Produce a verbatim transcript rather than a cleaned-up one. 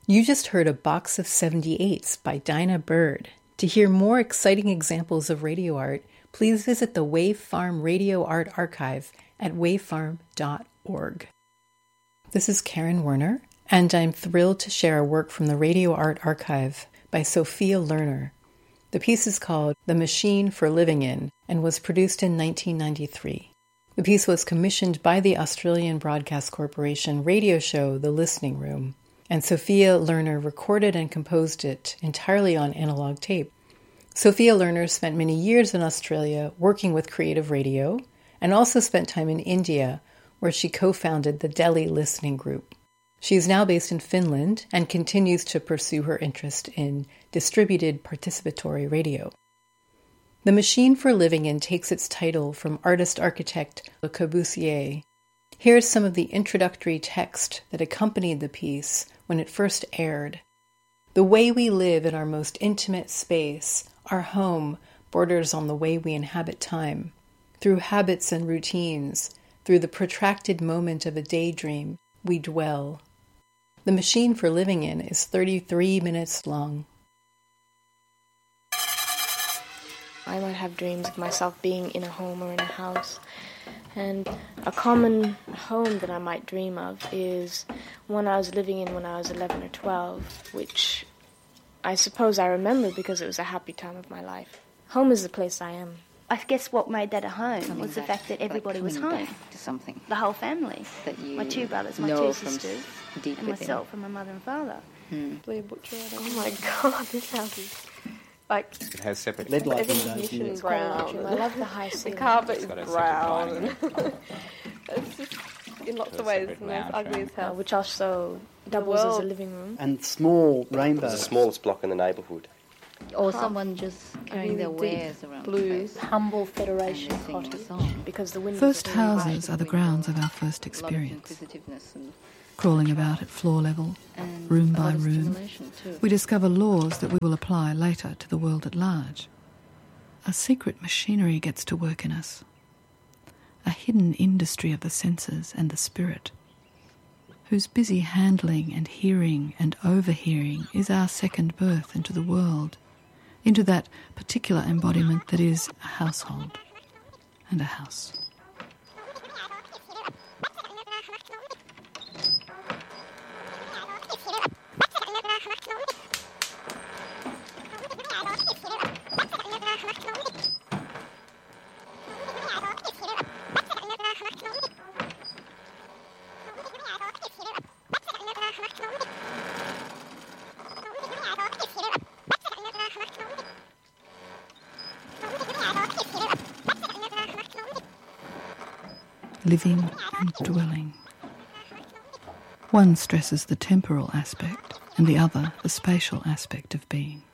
You just heard a box of seventy-eights by Dinah Bird. To hear more exciting examples of radio art, please visit the Wave Farm Radio Art Archive at wave farm dot org. This is Karen Werner, and I'm thrilled to share a work from the Radio Art Archive by Sophia Lerner. The piece is called The Machine for Living In and was produced in nineteen ninety-three. The piece was commissioned by the Australian Broadcast Corporation radio show The Listening Room, and Sophia Lerner recorded and composed it entirely on analog tape. Sophia Lerner spent many years in Australia working with creative radio, and also spent time in India, where she co-founded the Delhi Listening Group. She is now based in Finland and continues to pursue her interest in distributed participatory radio. The Machine for Living In takes its title from artist-architect Le Corbusier. Here's some of the introductory text that accompanied the piece when it first aired. The way we live in our most intimate space, our home, borders on the way we inhabit time. Through habits and routines, through the protracted moment of a daydream, we dwell. The Machine for Living In is thirty-three minutes long. I might have dreams of myself being in a home or in a house. And a common home that I might dream of is one I was living in when I was eleven or twelve, which I suppose I remember because it was a happy time of my life. Home is the place I am. I guess what made that a home coming was the back, fact that everybody like was home. To something. The whole family. That you my two brothers, my know two from sisters, deep and within. myself, and my mother and father. Hmm. Oh my god, this house is like It has separate Lead light everything's windows. mission and brown. I love the high The ceiling. carpet It's is got a separate brown. lining. It's just, in lots Got of a ways, separate the most lounge ugliest Uh, house. which also doubles as a world. living room. And small It's rainbows. the smallest block in the neighbourhood. Or Half someone just carrying their really deep wares around blues. the place. Humble And Federation they sing a cottage. song. Because the windows First are really houses bright. are the grounds of our first A lot of experience. inquisitiveness and, Crawling about at floor level, and room a by lot of room, stimulation too. we discover laws that we will apply later to the world at large. A secret machinery gets to work in us. A hidden industry of the senses and the spirit, whose busy handling and hearing and overhearing is our second birth into the world, into that particular embodiment that is a household and a house. Living and dwelling. One stresses the temporal aspect and the other the spatial aspect of being.